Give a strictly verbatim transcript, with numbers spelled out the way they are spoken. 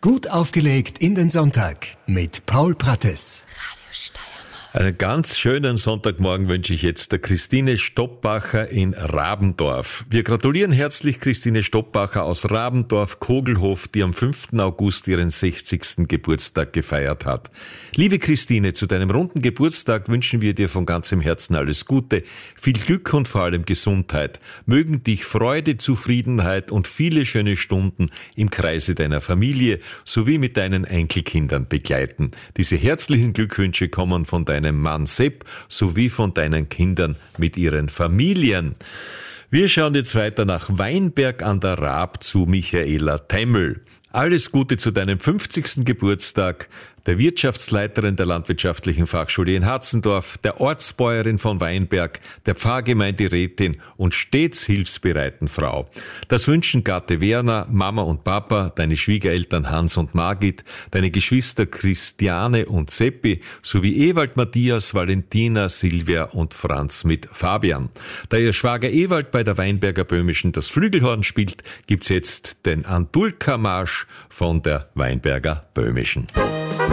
Gut aufgelegt in den Sonntag mit Paul Prattes. Einen ganz schönen Sonntagmorgen wünsche ich jetzt der Christine Stoppbacher in Rabendorf. Wir gratulieren herzlich Christine Stoppbacher aus Rabendorf-Kogelhof, die am fünften August ihren sechzigsten Geburtstag gefeiert hat. Liebe Christine, zu deinem runden Geburtstag wünschen wir dir von ganzem Herzen alles Gute, viel Glück und vor allem Gesundheit. Mögen dich Freude, Zufriedenheit und viele schöne Stunden im Kreise deiner Familie sowie mit deinen Enkelkindern begleiten. Diese herzlichen Glückwünsche kommen von deinem Mann Sepp sowie von deinen Kindern mit ihren Familien. Wir schauen jetzt weiter nach Weinberg an der Raab zu Michaela Temmel. Alles Gute zu deinem fünfzigsten Geburtstag, der Wirtschaftsleiterin der Landwirtschaftlichen Fachschule in Hatzendorf, der Ortsbäuerin von Weinberg, der Pfarrgemeinderätin und stets hilfsbereiten Frau. Das wünschen Gatte Werner, Mama und Papa, deine Schwiegereltern Hans und Margit, deine Geschwister Christiane und Seppi, sowie Ewald, Matthias, Valentina, Silvia und Franz mit Fabian. Da ihr Schwager Ewald bei der Weinberger Böhmischen das Flügelhorn spielt, gibt's jetzt den Antulka-Marsch von der Weinberger Böhmischen.